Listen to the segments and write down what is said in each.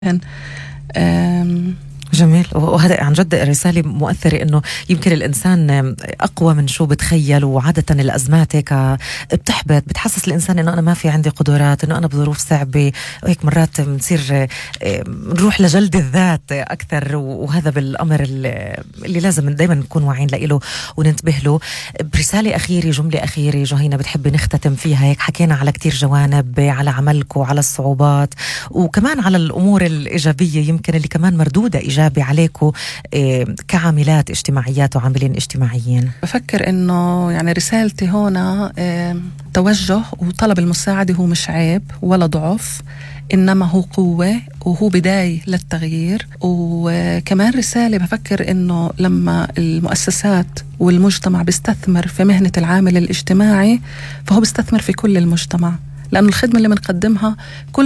جميل. وهذا عن جد رسالة مؤثرة، إنه يمكن الإنسان أقوى من شو بتخيل، وعادة الأزمات هيك بتحبط، بتحسس الإنسان إنه أنا ما في عندي قدرات، إنه أنا بظروف صعبة، وهيك مرات بنصير نروح لجلد الذات أكثر. وهذا بالأمر اللي لازم دايما نكون واعيين له وننتبه له. برسالة أخيرة، جملة أخيرة جهينة بتحبي نختتم فيها هيك؟ حكينا على كتير جوانب، على عملكم، على الصعوبات، وكمان على الأمور الإيجابية يمكن اللي كمان مردودة إيجابي عليكم كعاملات اجتماعيات وعاملين اجتماعيين. بفكر إنه يعني رسالتي هنا توجه وطلب المساعدة هو مش عيب ولا ضعف، إنما هو قوة وهو بداية للتغيير. وكمان رسالة بفكر إنه لما المؤسسات والمجتمع بيستثمر في مهنة العامل الاجتماعي فهو بيستثمر في كل المجتمع، لأن الخدمة اللي بنقدمها كل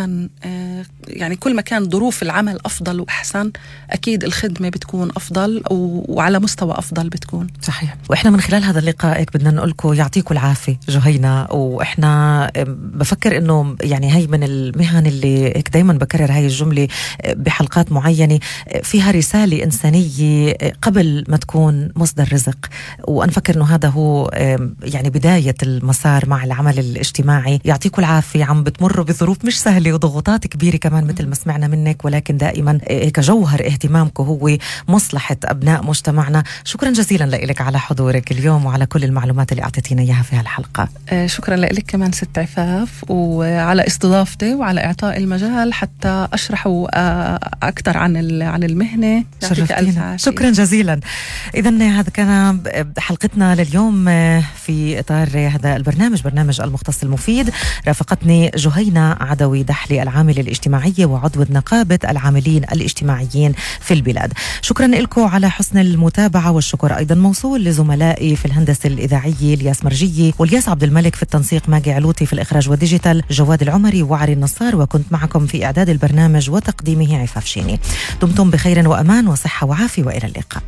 ما كان ظروف العمل أفضل وأحسن، أكيد الخدمة بتكون أفضل وعلى مستوى أفضل بتكون. صحيح. وإحنا من خلال هذا اللقاء بدنا نقول لكم يعطيكم العافية جهينة. وإحنا بفكر إنه يعني هاي من المهن اللي دايما بكرر هاي الجملة بحلقات معينة، فيها رسالة إنسانية قبل ما تكون مصدر رزق. وأنا فكر إنه هذا هو يعني بداية المسار مع العمل الاجتماعي. يعطيكم العافية. عم بتمروا بظروف مش سهلة وضغوطات كبيرة كمان مثل ما سمعنا منك، ولكن دائما كجوهر اهتمامكم هو مصلحة أبناء مجتمعنا. شكرا جزيلا لك على حضورك اليوم وعلى كل المعلومات اللي أعطيتينا إياها في هالحلقة. شكرا لك كمان ست عفاف، وعلى استضافتي وعلى إعطاء المجال حتى أشرح أكثر عن المهنة. شرفتينا. شكرا جزيلا. إذن هذا كان حلقتنا لليوم في إطار هذا البرنامج، برنامج المختص المفيد. رافقتني جهينة عدوي دحلي، العاملة الاجتماعية وعضو نقابة العاملين الاجتماعيين في البلاد. شكرا لكم على حسن المتابعة، والشكر أيضا موصول لزملائي في الهندسة الإذاعية الياس مرجية والياس عبد الملك، في التنسيق ماجي علوتي، في الإخراج والديجيتال جواد العمري وعري النصار، وكنت معكم في إعداد البرنامج وتقديمه عفاف شيني. دمتم بخير وأمان وصحة وعافية، وإلى اللقاء.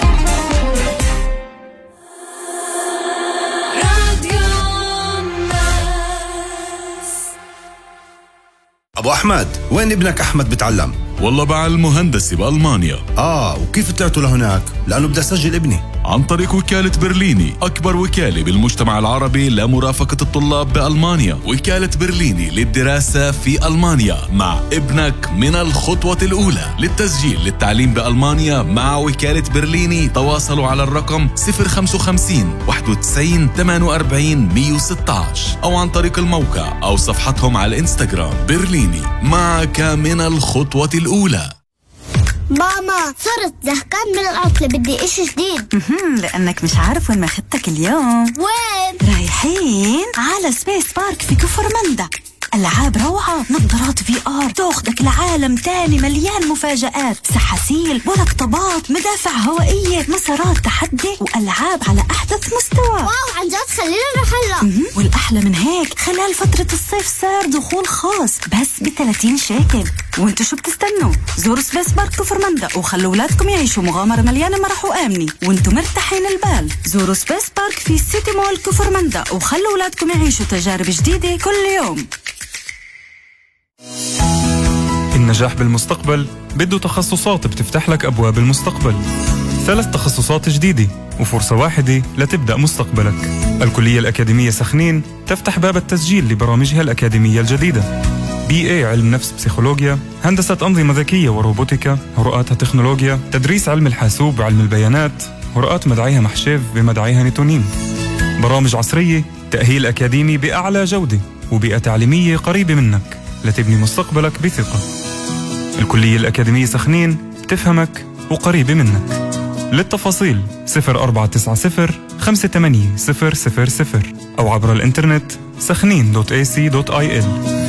أبو أحمد، وين ابنك أحمد بتعلم؟ والله بعلم هندسي بألمانيا. وكيف طلعتوا لهناك؟ لأنه بدي أسجل ابني. عن طريق وكالة برليني، أكبر وكالة بالمجتمع العربي لمرافقة الطلاب بألمانيا. وكالة برليني للدراسة في ألمانيا مع ابنك من الخطوة الأولى. للتسجيل للتعليم بألمانيا مع وكالة برليني تواصلوا على الرقم 055 91 48 116 أو عن طريق الموقع أو صفحتهم على الإنستغرام. برليني، معك من الخطوة الأولى. ماما، صرت زهقان من العطلة، بدي إشي جديد. لأنك مش عارف وين ما خدتك اليوم. وين؟ رايحين على سبيس بارك في كفر مندا. ألعاب روعة، نظارات VR تاخدك لعالم تاني مليان مفاجآت، سحاسيل وركضبات، مدافع هوائية، مسارات تحدي، وألعاب على أحدث مستوى. واو، عن جد خلينا نروح هلا. والأحلى من هيك، خلال فترة الصيف صار دخول خاص بس ب30 شيكل. وانتوا شو بتستنوا؟ زوروا سبيس بارك كفر مندا وخلوا أولادكم يعيشوا مغامرة مليانة مرح وآمنة وانتوا مرتاحين البال. زوروا سبيس بارك في سيتي مول كفر مندا وخلوا أولادكم يعيشوا تجارب جديدة كل يوم. النجاح بالمستقبل بده تخصصات بتفتح لك أبواب المستقبل. 3 تخصصات جديدة وفرصة واحدة لتبدأ مستقبلك. الكلية الأكاديمية سخنين تفتح باب التسجيل لبرامجها الأكاديمية الجديدة. BA علم نفس بسيكولوجيا، هندسة أنظمة ذكية وروبوتيكا، هرؤاتها تكنولوجيا، تدريس علم الحاسوب وعلم البيانات، هرؤات مدعيها محشيف بمدعيها نيتونين. برامج عصرية، تأهيل أكاديمي بأعلى جودة، وبيئة تعليمية قريبة منك لتبني مستقبلك بثقة. الكلية الأكاديمية سخنين بتفهمك وقريبة منك. للتفاصيل 0490 58 000 أو عبر الإنترنت سخنين.ac.il.